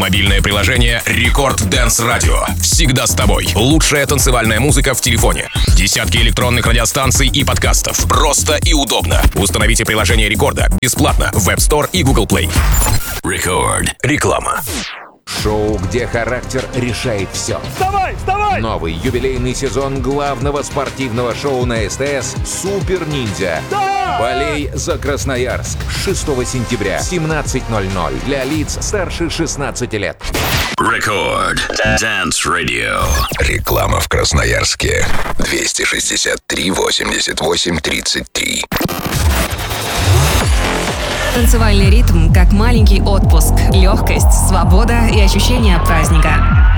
Мобильное приложение Рекорд Dance Radio. Всегда с тобой. Лучшая танцевальная музыка в телефоне. Десятки электронных радиостанций и подкастов. Просто и удобно. Установите приложение Рекорда бесплатно в App Store и Google Play. Рекорд. Реклама. Шоу, где характер решает все. Вставай, вставай! Новый юбилейный сезон главного спортивного шоу на СТС «Супер Ниндзя». Да! Болей за Красноярск. 6 сентября, 17:00. Для лиц старше 16 лет. Рекорд Dance Radio. Реклама в Красноярске. 263 88 33. Танцевальный ритм, как маленький отпуск, легкость, свобода и ощущение праздника.